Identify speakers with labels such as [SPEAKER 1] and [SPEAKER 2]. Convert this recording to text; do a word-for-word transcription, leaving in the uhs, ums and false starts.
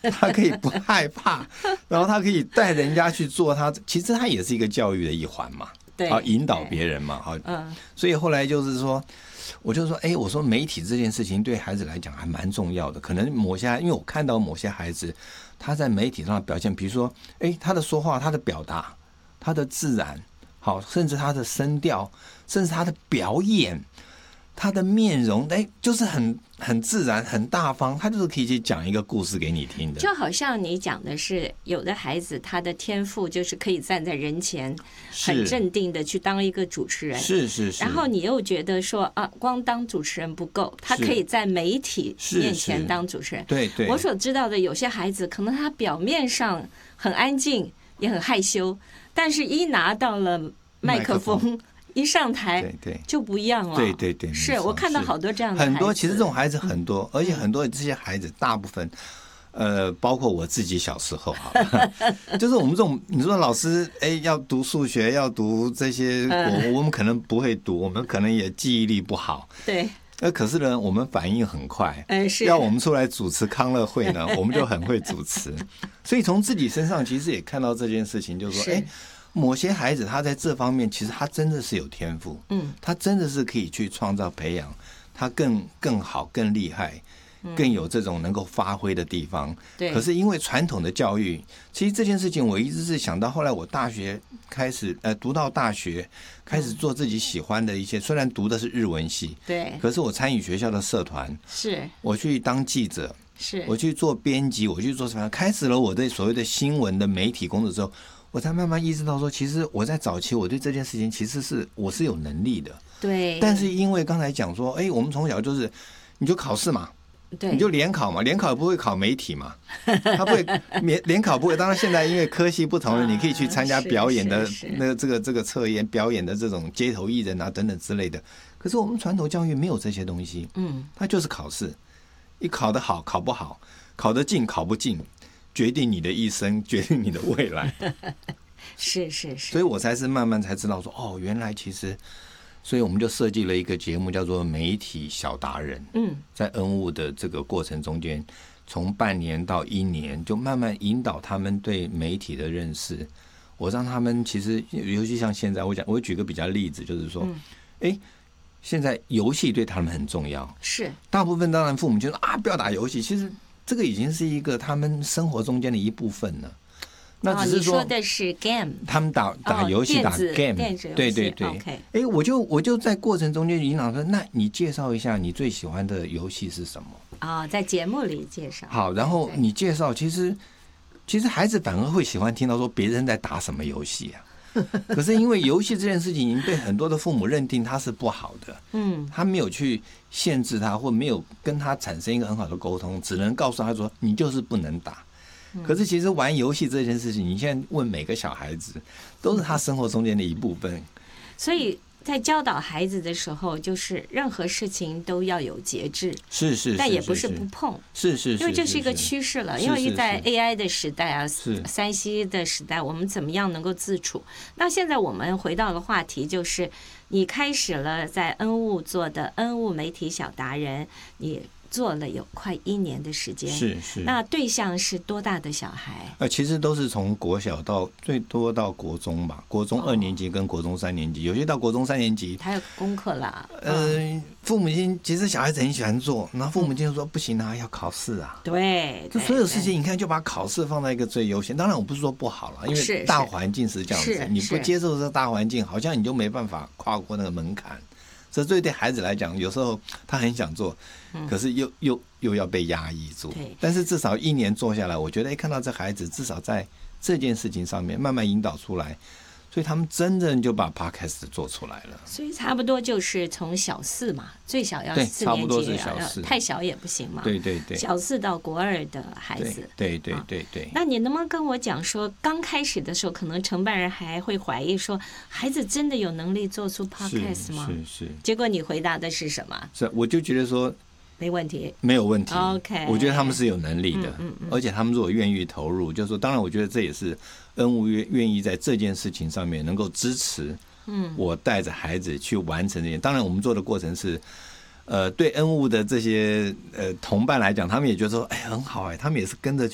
[SPEAKER 1] 他可以不害怕，然后他可以带人家去做他，其实他也是一个教育的一环嘛，
[SPEAKER 2] 对，
[SPEAKER 1] 好引导别人嘛，好，
[SPEAKER 2] 嗯，
[SPEAKER 1] 所以后来就是说，我就说，哎，我说媒体这件事情对孩子来讲还蛮重要的，可能某些，因为我看到某些孩子他在媒体上的表现，比如说，哎，他的说话，他的表达，他的自然，好，甚至他的声调，甚至他的表演。他的面容，哎，就是很很自然、很大方，他就是可以去讲一个故事给你听的。
[SPEAKER 2] 就好像你讲的是，有的孩子他的天赋就是可以站在人前，很镇定的去当一个主持人。
[SPEAKER 1] 是是是。
[SPEAKER 2] 然后你又觉得说啊，光当主持人不够，他可以在媒体面前当主持人。
[SPEAKER 1] 对对。
[SPEAKER 2] 我所知道的有些孩子，可能他表面上很安静，也很害羞，但是一拿到了麦克风。一上台
[SPEAKER 1] 对对就
[SPEAKER 2] 不一样了，
[SPEAKER 1] 对对对，
[SPEAKER 2] 是我看到好多这样的孩子，
[SPEAKER 1] 很多其实这种孩子很多，而且很多这些孩子大部分，呃，包括我自己小时候哈，就是我们这种你说老师哎要读数学要读这些，我我们可能不会读，我们可能也记忆力不好，
[SPEAKER 2] 对。
[SPEAKER 1] 呃，可是呢，我们反应很快，
[SPEAKER 2] 嗯，是
[SPEAKER 1] 要我们出来主持康乐会呢，我们就很会主持，所以从自己身上其实也看到这件事情，就是说，哎。某些孩子他在这方面其实他真的是有天赋，嗯，他真的是可以去创造培养他更更好更厉害更有这种能够发挥的地方。对，可是因为传统的教育，其实这件事情我一直是想到后来我大学开始呃读到大学开始做自己喜欢的一些，虽然读的是日文系，对，可是我参与学校的社团，是我去当记者，是我去做编辑，我去做什么，开始了我对所谓的新闻的媒体工作之后，我才慢慢意识到说，其实我在早期我对这件事情其实是我是有能力的，对。但是因为刚才讲说，哎，我们从小就是你就考试嘛，对，你就联考嘛，联考也不会考媒体嘛，他不会联联考不会。当然现在因为科系不同了，你可以去参加表演的那个这个这个测验，表演的这种街头艺人啊等等之类的。可是我们传统教育没有这些东西，嗯，它就是考试，你考得好考不好，考得进考不进。决定你的一生，决定你的未来。
[SPEAKER 2] 是是是，
[SPEAKER 1] 所以我才是慢慢才知道说，哦，原来其实，所以我们就设计了一个节目，叫做《媒体小达人》。嗯，在恩物的这个过程中间，从半年到一年，就慢慢引导他们对媒体的认识。我让他们其实，尤其像现在，我讲，我举个比较例子，就是说，哎、嗯，现在游戏对他们很重要。是，大部分当然父母觉得啊，不要打游戏，其实。这个已经是一个他们生活中间的一部分了。
[SPEAKER 2] 那只是说，哦、你说的是 game，
[SPEAKER 1] 他们打打游戏、哦、打 game， 对对对。哎、okay ，我就我就在过程中间引导说，那你介绍一下你最喜欢的游戏是什么？
[SPEAKER 2] 啊、哦，在节目里介绍。
[SPEAKER 1] 好，然后你介绍，其实其实孩子反而会喜欢听到说别人在打什么游戏啊。可是因为游戏这件事情已经被很多的父母认定它是不好的，嗯，他没有去限制他，或没有跟他产生一个很好的沟通，只能告诉他说你就是不能打。可是其实玩游戏这件事情，你现在问每个小孩子，都是他生活中间的一部分。
[SPEAKER 2] 所以在教导孩子的时候，就是任何事情都要有节制，
[SPEAKER 1] 是是，
[SPEAKER 2] 但也不是不碰，
[SPEAKER 1] 是是，
[SPEAKER 2] 因为这是一个趋势了。因为在 A I 的时代啊，三 C 的时代，我们怎么样能够自处？那现在我们回到了话题，就是你开始了在恩物做的恩物媒体小达人，你做了有快一年的时间，
[SPEAKER 1] 是是。
[SPEAKER 2] 那对象是多大的小孩？
[SPEAKER 1] 呃，其实都是从国小到最多到国中吧，国中二年级跟国中三年级，有些到国中三年级，
[SPEAKER 2] 还有功课啦。
[SPEAKER 1] 呃，父母亲其实小孩子很喜欢做，然后父母亲就说不行啊，要考试啊。
[SPEAKER 2] 对，
[SPEAKER 1] 就所有事情你看就把考试放在一个最优先。当然我不是说不好了，因为大环境是这样子，你不接受这个大环境，好像你就没办法跨过那个门槛。这对对孩子来讲，有时候他很想做，可是又又又要被压抑住。但是至少一年做下来，我觉得，哎，看到这孩子至少在这件事情上面慢慢引导出来，所以他们真正就把 podcast 做出来了。
[SPEAKER 2] 所以差不多就是从小四嘛，最小要四年级，太小也不行嘛。对对对，小四到国二的孩子。
[SPEAKER 1] 对对对 对, 对。
[SPEAKER 2] 那你能不能跟我讲说，刚开始的时候，可能承办人还会怀疑说，孩子真的有能力做出 podcast 吗？
[SPEAKER 1] 是是。
[SPEAKER 2] 结果你回答的是什么？
[SPEAKER 1] 是，我就觉得说。
[SPEAKER 2] 没问题，
[SPEAKER 1] 没有问题。
[SPEAKER 2] OK，
[SPEAKER 1] 我觉得他们是有能力的，嗯嗯嗯，而且他们如果愿意投入，就是说，当然，我觉得这也是恩物愿愿意在这件事情上面能够支持，嗯，我带着孩子去完成这件。当然，我们做的过程是，呃，对恩物的这些呃同伴来讲，他们也觉得说，哎，很好哎，他们也是跟着。